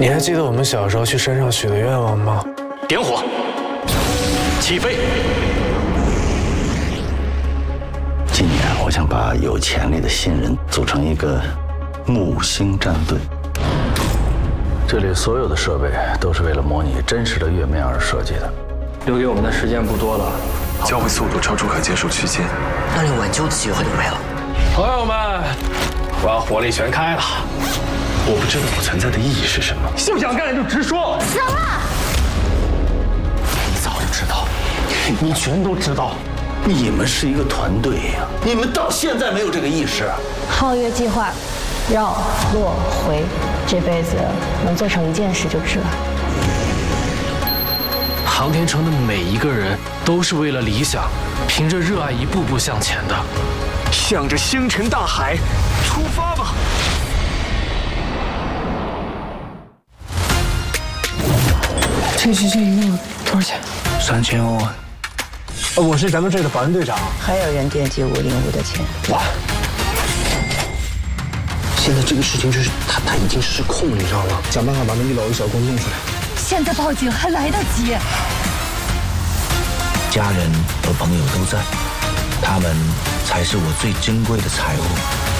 你还记得我们小时候去山上许的愿望吗？ 点火，起飞。 今年我想把有潜力的新人组成一个木星战队。这里所有的设备都是为了模拟真实的月面而设计的。 留给我们的时间不多了， 交会速度超出可接受区间， 那连挽救的机会都没了。 朋友们，我要火力全开了。 我不知道我存在的意义是什么。 不想干就直说。 死了！ 你早就知道，你全都知道。 你们是一个团队呀，你们到现在没有这个意识。 皓月计划，绕落回，这辈子能做成一件事就值了。 航天城的每一个人都是为了理想，凭着热爱一步步向前的。 向着星辰大海出发吧！ 这一路多少钱 ？3000欧啊！ 我是咱们这儿的保安队长。 还有人惦记505的钱。 哇！ 现在这个事情就是他已经失控了，你知道吗？想办法把那1楼的小工弄出来。 现在报警还来得及。 家人和朋友都在，他们才是我最珍贵的财物。